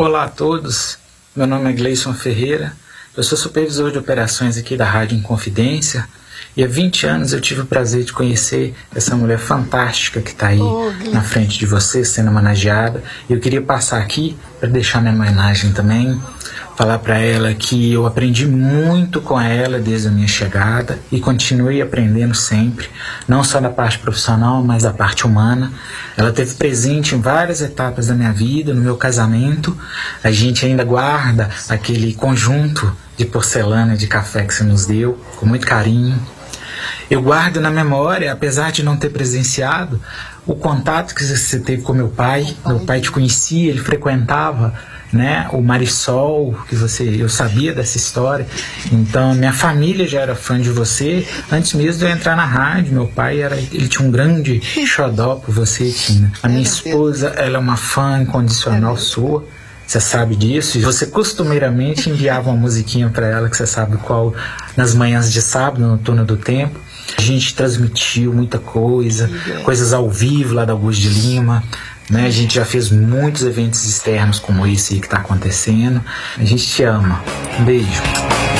Olá a todos, meu nome é Gleison Ferreira, eu sou supervisor de operações aqui da Rádio Inconfidência e há 20 anos eu tive o prazer de conhecer essa mulher fantástica que está aí na frente de vocês sendo homenageada. E eu queria passar aqui para deixar minha homenagem também, falar para ela que eu aprendi muito com ela desde a minha chegada e continuei aprendendo sempre, não só da parte profissional, mas da parte humana. Ela esteve presente em várias etapas da minha vida, no meu casamento. A gente ainda guarda aquele conjunto de porcelana de café que você nos deu, com muito carinho. Eu guardo na memória, apesar de não ter presenciado, o contato que você teve com meu pai. Meu pai te conhecia, ele frequentava, né, o Marisol, eu sabia dessa história. Então minha família já era fã de você antes mesmo de eu entrar na rádio. Meu pai ele tinha um grande xodó por você, Tina. A minha esposa, ela é uma fã incondicional sua, você sabe disso. E você costumeiramente enviava uma musiquinha para ela, que você sabe qual, nas manhãs de sábado, no Turno do Tempo. A gente transmitiu muita coisa, coisas ao vivo lá da Augusto de Lima, né? A gente já fez muitos eventos externos como esse aí que está acontecendo. A gente te ama. Um beijo.